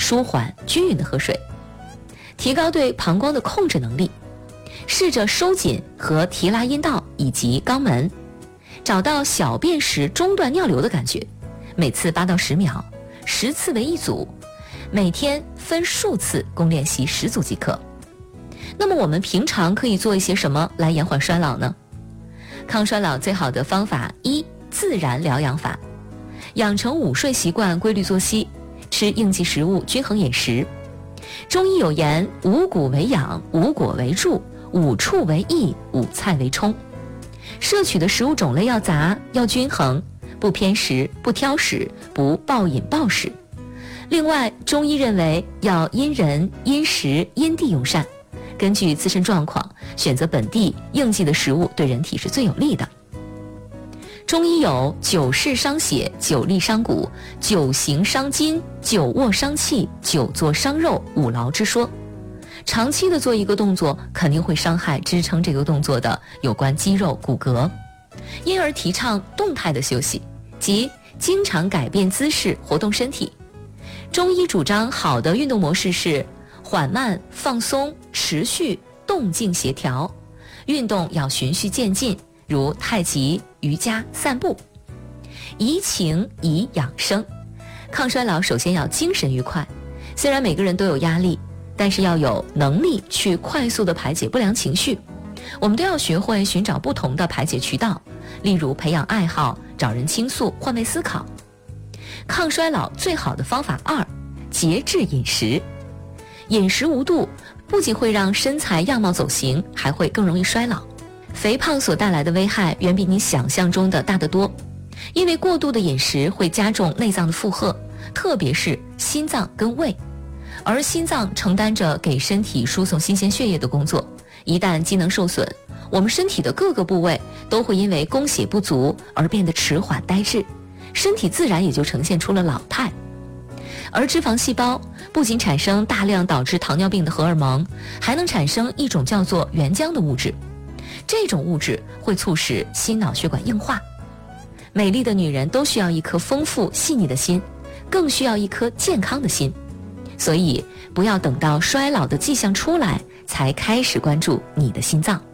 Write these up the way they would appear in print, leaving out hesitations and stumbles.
舒缓均匀的喝水，提高对膀胱的控制能力，试着收紧和提拉阴道以及肛门，找到小便时中断尿流的感觉，每次8到10秒，10次为一组，每天分数次共练习10组即可。那么我们平常可以做一些什么来延缓衰老呢？抗衰老最好的方法一，自然疗养法，养成午睡习惯，规律作息，吃应季食物，均衡饮食。中医有言，五谷为养，五果为助，五畜为益，五菜为充。摄取的食物种类要杂，要均衡，不偏食，不挑食，不暴饮暴食。另外，中医认为要因人、因时、因地用膳，根据自身状况选择本地应季的食物，对人体是最有利的。中医有久视伤血，久立伤骨，久行伤筋，久卧伤气，久坐伤肉，五劳之说。长期的做一个动作，肯定会伤害支撑这个动作的有关肌肉骨骼，因而提倡动态的休息，即经常改变姿势，活动身体。中医主张好的运动模式是缓慢、放松、持续、动静协调，运动要循序渐进，如太极、瑜伽、散步。怡情以养生，抗衰老首先要精神愉快。虽然每个人都有压力，但是要有能力去快速地排解不良情绪。我们都要学会寻找不同的排解渠道，例如培养爱好，找人倾诉，换位思考。抗衰老最好的方法2，节制饮食。饮食无度不仅会让身材样貌走形，还会更容易衰老。肥胖所带来的危害远比你想象中的大得多，因为过度的饮食会加重内脏的负荷，特别是心脏跟胃，而心脏承担着给身体输送新鲜血液的工作，一旦机能受损，我们身体的各个部位都会因为供血不足而变得迟缓呆滞，身体自然也就呈现出了老态。而脂肪细胞不仅产生大量导致糖尿病的荷尔蒙，还能产生一种叫做原浆的物质，这种物质会促使心脑血管硬化。美丽的女人都需要一颗丰富细腻的心，更需要一颗健康的心。所以不要等到衰老的迹象出来才开始关注你的心脏。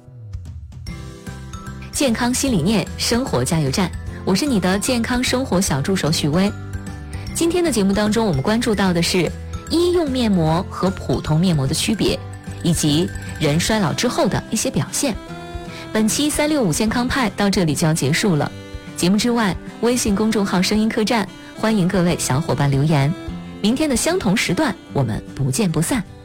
健康新理念，生活加油站，我是你的健康生活小助手许薇。今天的节目当中，我们关注到的是医用面膜和普通面膜的区别，以及人衰老之后的一些表现。本期365健康派到这里就要结束了。节目之外，微信公众号声音客栈，欢迎各位小伙伴留言。明天的相同时段，我们不见不散。